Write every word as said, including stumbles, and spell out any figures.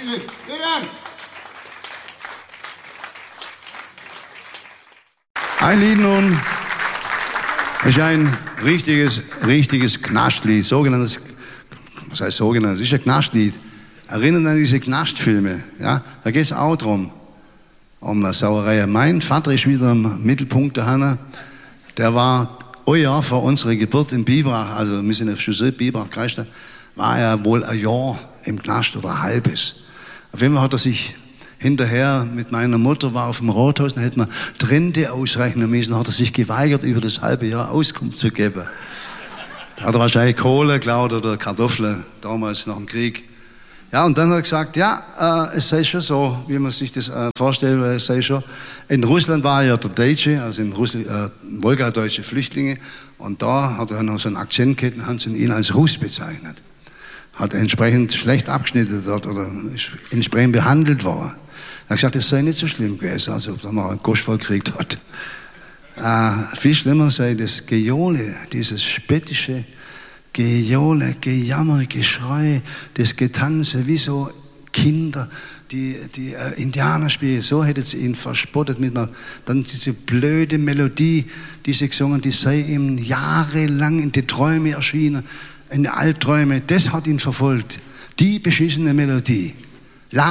herzlich. Bitte. Ein Lied nun ist ein richtiges, richtiges Knastlied, sogenanntes, was heißt sogenanntes, ist ein Knastlied. Erinnert an diese Knastfilme, ja, da geht es auch drum, um eine Sauerei. Mein Vater ist wieder im Mittelpunkt der Hanna, der war ein Jahr vor unserer Geburt in Biberach, also wir sind auf Chaussee, Biberach, Kreisstadt, war er wohl ein Jahr im Knast oder ein halbes. Auf jeden Fall hat er sich hinterher mit meiner Mutter, war auf dem Rathaus, dann hätte man Rente ausrechnen müssen, hat er sich geweigert, über das halbe Jahr Auskunft zu geben. Da hat er wahrscheinlich Kohle geklaut oder Kartoffeln, damals nach dem Krieg. Ja, und dann hat er gesagt, ja, äh, es sei schon so, wie man sich das äh, vorstellt, es sei schon. In Russland war er ja der Deutsche, also in Russland, äh, Wolgadeutsche Flüchtlinge, und da hat er noch so einen Akzent gehabt und haben sie ihn als Russ bezeichnet. Hat entsprechend schlecht abgeschnitten dort oder ist entsprechend behandelt worden. Er hat gesagt, das sei nicht so schlimm gewesen, also ob er mal einen Gosch voll gekriegt hat. Äh, viel schlimmer sei das Gejohle, dieses spöttische Gejohle, Gejammer, Geschrei, das Getanze, wie so Kinder, die, die äh, Indianer spielen. So hätte sie ihn verspottet mit einer, dann diese blöde Melodie, die sie gesungen, die sei ihm jahrelang in die Träume erschienen, in die Albträume. Das hat ihn verfolgt. Die beschissene Melodie.